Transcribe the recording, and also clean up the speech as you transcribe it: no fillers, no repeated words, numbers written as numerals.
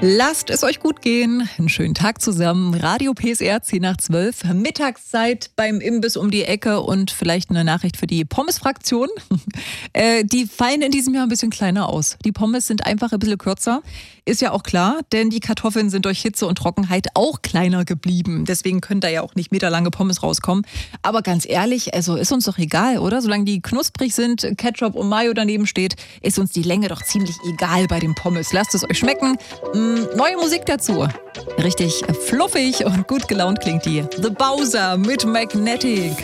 Lasst es euch gut gehen. Einen schönen Tag zusammen. Radio PSR 10 nach 12. Mittagszeit beim Imbiss um die Ecke und vielleicht eine Nachricht für die Pommes-Fraktion. Die fallen in diesem Jahr ein bisschen kleiner aus. Die Pommes sind einfach ein bisschen kürzer. Ist ja auch klar, denn die Kartoffeln sind durch Hitze und Trockenheit auch kleiner geblieben. Deswegen können da ja auch nicht meterlange Pommes rauskommen. Aber ganz ehrlich, also ist uns doch egal, oder? Solange die knusprig sind, Ketchup und Mayo daneben steht, ist uns die Länge doch ziemlich egal bei den Pommes. Lasst es euch schmecken. Neue Musik dazu. Richtig fluffig und gut gelaunt klingt die. The Bowser mit Magnetic.